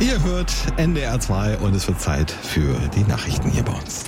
Ihr hört NDR 2 und es wird Zeit für die Nachrichten hier bei uns.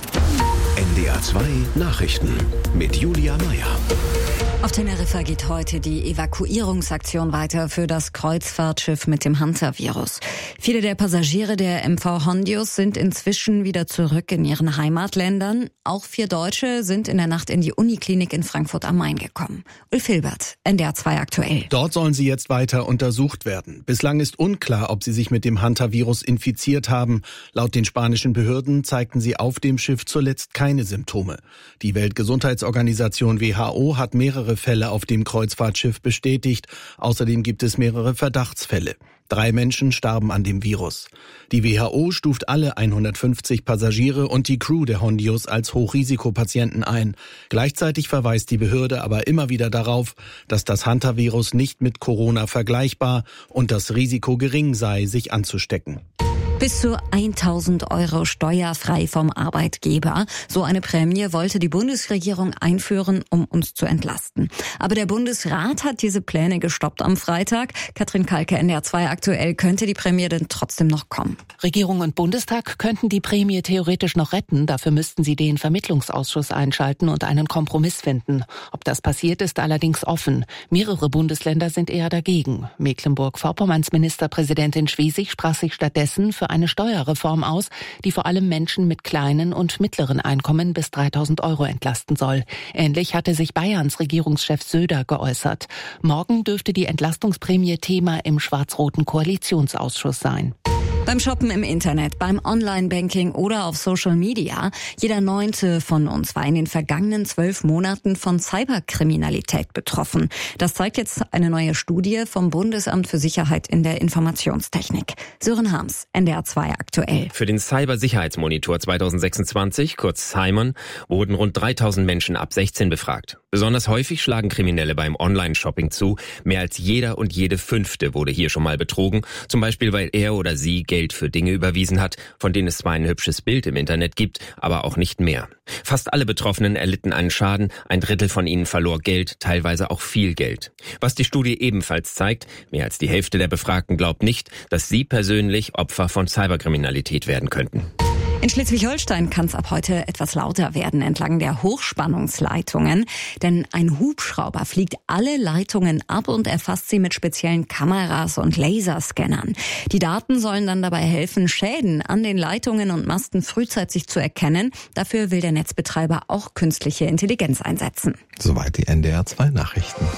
NDR 2 Nachrichten mit Julia Meyer. Auf Teneriffa geht heute die Evakuierungsaktion weiter für das Kreuzfahrtschiff mit dem Hantavirus. Viele der Passagiere der MV Hondius sind inzwischen wieder zurück in ihren Heimatländern. Auch 4 Deutsche sind in der Nacht in die Uniklinik in Frankfurt am Main gekommen. Ulf Hilbert, NDR 2 aktuell. Dort sollen sie jetzt weiter untersucht werden. Bislang ist unklar, ob sie sich mit dem Hantavirus infiziert haben. Laut den spanischen Behörden zeigten sie auf dem Schiff zuletzt keine Symptome. Die Weltgesundheitsorganisation WHO hat mehrere Fälle auf dem Kreuzfahrtschiff bestätigt. Außerdem gibt es mehrere Verdachtsfälle. 3 Menschen starben an dem Virus. Die WHO stuft alle 150 Passagiere und die Crew der Hondius als Hochrisikopatienten ein. Gleichzeitig verweist die Behörde aber immer wieder darauf, dass das Hantavirus nicht mit Corona vergleichbar und das Risiko gering sei, sich anzustecken. Bis zu 1.000 € steuerfrei vom Arbeitgeber. So eine Prämie wollte die Bundesregierung einführen, um uns zu entlasten. Aber der Bundesrat hat diese Pläne gestoppt am Freitag. Katrin Kalke, NDR 2 aktuell. Könnte die Prämie denn trotzdem noch kommen? Regierung und Bundestag könnten die Prämie theoretisch noch retten. Dafür müssten sie den Vermittlungsausschuss einschalten und einen Kompromiss finden. Ob das passiert, ist allerdings offen. Mehrere Bundesländer sind eher dagegen. Mecklenburg-Vorpommerns Ministerpräsidentin Schwesig sprach sich stattdessen für eine Steuerreform aus, die vor allem Menschen mit kleinen und mittleren Einkommen bis 3.000 € entlasten soll. Ähnlich hatte sich Bayerns Regierungschef Söder geäußert. Morgen dürfte die Entlastungsprämie Thema im schwarz-roten Koalitionsausschuss sein. Beim Shoppen im Internet, beim Online-Banking oder auf Social Media. Jeder 9. von uns war in den vergangenen 12 Monaten von Cyberkriminalität betroffen. Das zeigt jetzt eine neue Studie vom Bundesamt für Sicherheit in der Informationstechnik. Sören Harms, NDR 2 aktuell. Für den Cybersicherheitsmonitor 2026, kurz Simon, wurden rund 3.000 Menschen ab 16 befragt. Besonders häufig schlagen Kriminelle beim Online-Shopping zu. Mehr als jeder und jede 5. wurde hier schon mal betrogen. Zum Beispiel, weil er oder sie Geld für Dinge überwiesen hat, von denen es zwar ein hübsches Bild im Internet gibt, aber auch nicht mehr. Fast alle Betroffenen erlitten einen Schaden, 1/3 von ihnen verlor Geld, teilweise auch viel Geld. Was die Studie ebenfalls zeigt, mehr als die Hälfte der Befragten glaubt nicht, dass sie persönlich Opfer von Cyberkriminalität werden könnten. In Schleswig-Holstein kann es ab heute etwas lauter werden entlang der Hochspannungsleitungen, denn ein Hubschrauber fliegt alle Leitungen ab und erfasst sie mit speziellen Kameras und Laserscannern. Die Daten sollen dann dabei helfen, Schäden an den Leitungen und Masten frühzeitig zu erkennen. Dafür will der Netzbetreiber auch künstliche Intelligenz einsetzen. Soweit die NDR 2 Nachrichten.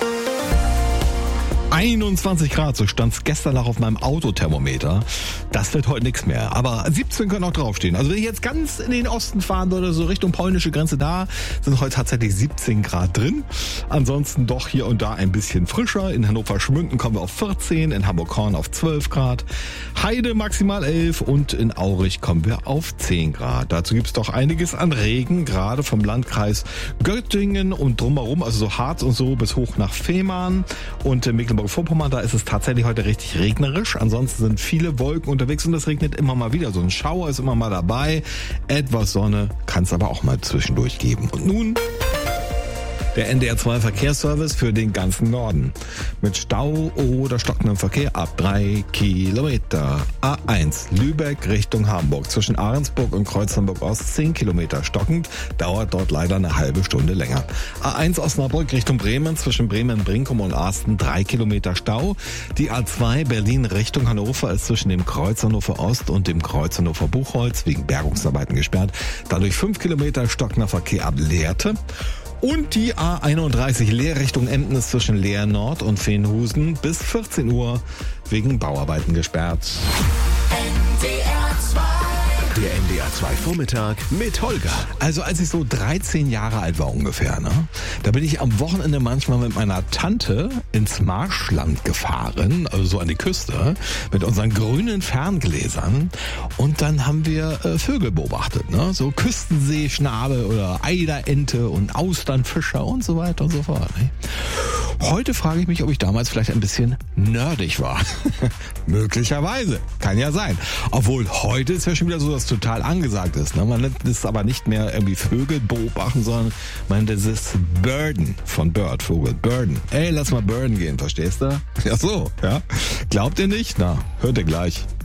21 Grad, so stand es gestern noch auf meinem Autothermometer. Das wird heute nichts mehr. Aber 17 können auch draufstehen. Also wenn ich jetzt ganz in den Osten fahren würde, so Richtung polnische Grenze, da sind heute tatsächlich 17 Grad drin. Ansonsten doch hier und da ein bisschen frischer. In Hannover-Schmünden kommen wir auf 14, in Hamburg-Horn auf 12 Grad. Heide maximal 11 und in Aurich kommen wir auf 10 Grad. Dazu gibt es doch einiges an Regen, gerade vom Landkreis Göttingen und drumherum, also so Harz und so bis hoch nach Fehmarn und Mecklenburg-Vorpommern, da ist es tatsächlich heute richtig regnerisch. Ansonsten sind viele Wolken unterwegs und es regnet immer mal wieder. So ein Schauer ist immer mal dabei. Etwas Sonne kann es aber auch mal zwischendurch geben. Und nun der NDR 2 Verkehrsservice für den ganzen Norden. Mit Stau oder stockendem Verkehr ab 3 Kilometer. A1 Lübeck Richtung Hamburg. Zwischen Ahrensburg und Kreuz Hamburg-Ost 10 Kilometer stockend. Dauert dort leider eine halbe Stunde länger. A1 Osnabrück Richtung Bremen. Zwischen Bremen-Brinkum und Arsten 3 Kilometer Stau. Die A2 Berlin Richtung Hannover ist zwischen dem Kreuz Hannover Ost und dem Kreuz Hannover Buchholz wegen Bergungsarbeiten gesperrt. Dadurch 5 Kilometer stockender Verkehr ab Lehrte. Und die A31 Leer Richtung Emden ist zwischen Leer Nord und Veenhusen bis 14 Uhr wegen Bauarbeiten gesperrt. Der NDR 2 Vormittag mit Holger. Also als ich so 13 Jahre alt war ungefähr, da bin ich am Wochenende manchmal mit meiner Tante ins Marschland gefahren, also so an die Küste, mit unseren grünen Ferngläsern. Und dann haben wir Vögel beobachtet, so Küstenseeschnabel oder Eiderente und Austernfischer und so weiter und so fort. Heute frage ich mich, ob ich damals vielleicht ein bisschen nerdig war. Möglicherweise. Kann ja sein. Obwohl heute ist ja schon wieder so, dass total angesagt ist. Man nennt es aber nicht mehr irgendwie Vögel beobachten, sondern man nennt es Birden von Bird, Vogel. Birden. Ey, lass mal Birden gehen, verstehst du? Ja so, ja. Glaubt ihr nicht? Na, hört ihr gleich.